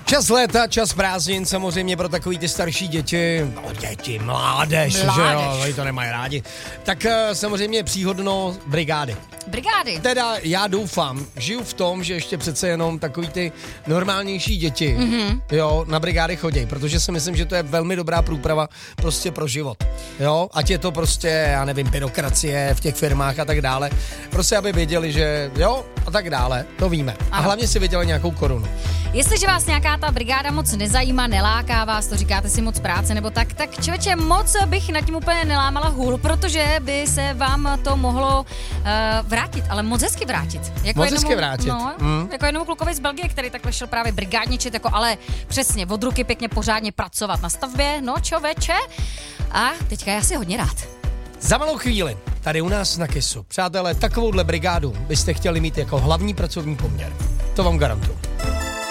Čas léta, čas prázdnin, samozřejmě pro takový ty starší děti, mládež, že jo, oni to nemají rádi, tak samozřejmě příhodno brigády. Teda já doufám, žiju v tom, že ještě přece jenom takový ty normálnější děti, jo, na brigády chodí, protože si myslím, že to je velmi dobrá průprava prostě pro život, jo, ať je to prostě, já nevím, byrokracie v těch firmách a tak dále, prostě aby věděli, že jo, a tak dále, to víme. A hlavně si věděli nějakou korunu. Jestliže vás nějaká ta brigáda moc nezajímá, neláká vás, to říkáte si moc práce nebo tak člověče, moc bych nad tím úplně nelámala hůl, protože by se vám to mohlo vrátit, ale moc hezky vrátit. Jako moc hezky vrátit. No, jako jednomu klukovi z Belgie, který takhle šel právě brigádničit, jako ale přesně od ruky pěkně pořádně pracovat na stavbě, no čověče. A teďka já si hodně rád. Za malou chvíli, tady u nás na KISu. Přátelé, takovouhle brigádu byste chtěli mít jako hlavní pracovní poměr. To vám garantuju.